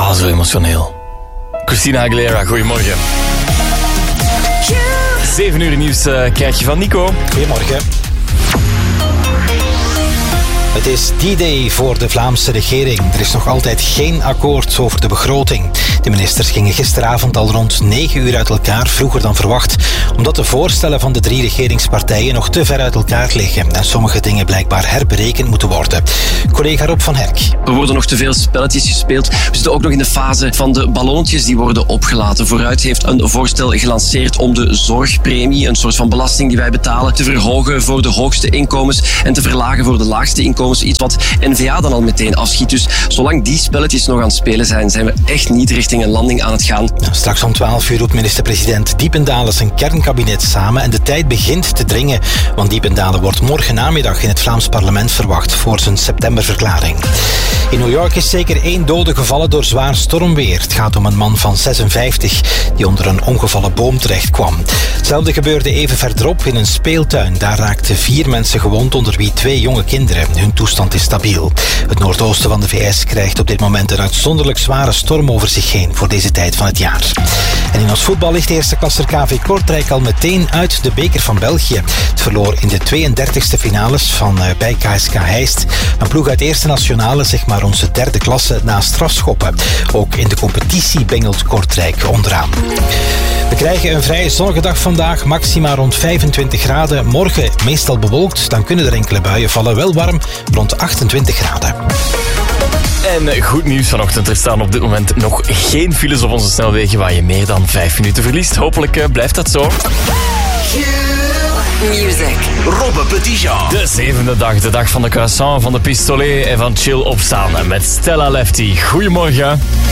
Zo emotioneel. Christina Aguilera, goedemorgen. 7 uur nieuws krijg je van Nico. Goedemorgen. Het is D-Day voor de Vlaamse regering. Er is nog altijd geen akkoord over de begroting. De ministers gingen gisteravond al rond 9 uur uit elkaar, vroeger dan verwacht, omdat de voorstellen van de 3 regeringspartijen nog te ver uit elkaar liggen en sommige dingen blijkbaar herberekend moeten worden. Collega Rob van Herk. Er worden nog te veel spelletjes gespeeld. We zitten ook nog in de fase van de ballonnetjes die worden opgelaten. Vooruit heeft een voorstel gelanceerd om de zorgpremie, een soort van belasting die wij betalen, te verhogen voor de hoogste inkomens en te verlagen voor de laagste inkomens. Iets wat N-VA dan al meteen afschiet. Dus zolang die spelletjes nog aan het spelen zijn, zijn we echt niet richting een landing aan het gaan. Straks om 12 uur roept minister-president Diependalen zijn kernkabinet samen en de tijd begint te dringen, want Diependalen wordt morgen namiddag in het Vlaams parlement verwacht voor zijn septemberverklaring. In New York is zeker 1 dode gevallen door zwaar stormweer. Het gaat om een man van 56 die onder een omgevallen boom terecht kwam. Hetzelfde gebeurde even verderop in een speeltuin. Daar raakten 4 mensen gewond, onder wie 2 jonge kinderen. Hun toestand is stabiel. Het noordoosten van de VS krijgt op dit moment een uitzonderlijk zware storm over zich heen voor deze tijd van het jaar. En in ons voetbal ligt de eerste klasser KV Kortrijk al meteen uit de beker van België. Het verloor in de 32e finales bij KSK Heist. Een ploeg uit eerste nationale, zeg maar onze 3e klasse, na strafschoppen. Ook in de competitie bengelt Kortrijk onderaan. We krijgen een vrij zonnige dag vandaag, maxima rond 25 graden. Morgen meestal bewolkt, dan kunnen er enkele buien vallen. Wel warm, rond 28 graden. En goed nieuws vanochtend. Er staan op dit moment nog geen files op onze snelwegen waar je meer dan 5 minuten verliest. Hopelijk blijft dat zo. Music. Robbe Petitjean. De 7e dag, de dag van de croissant, van de pistolet en van chill opstaan. Met Stella Lefty. Goedemorgen.